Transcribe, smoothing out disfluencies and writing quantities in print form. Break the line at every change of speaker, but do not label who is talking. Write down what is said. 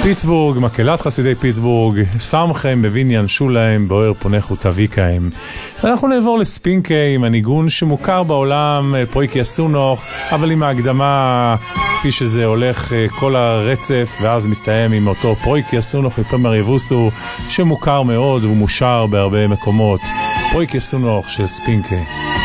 פיטסבורג, מקהלת חסידי פיטסבורג, שמכם בבניין שוליים, באוהר פונך ותביקהם. ואנחנו נעבור לספינקי עם הניגון שמוכר בעולם, פרויקי הסונוך, אבל עם ההקדמה כפי שזה הולך כל הרצף, ואז מסתיים עם אותו פרויקי הסונוך מפרמר יבוסו, שמוכר מאוד ומושר בהרבה מקומות. פרויקי הסונוך של ספינקי.